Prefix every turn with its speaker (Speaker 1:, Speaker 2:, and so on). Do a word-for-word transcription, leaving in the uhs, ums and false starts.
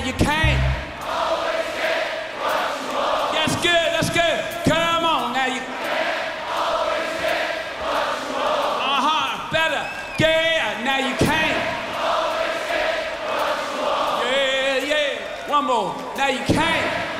Speaker 1: you can't.
Speaker 2: Always get what you want.
Speaker 1: That's good, that's good. Come on, now you.
Speaker 2: Always get what you want.
Speaker 1: Uh-huh, better. Yeah, now you can't.
Speaker 2: Always get what you want.
Speaker 1: Yeah, yeah. One more. Now you can't.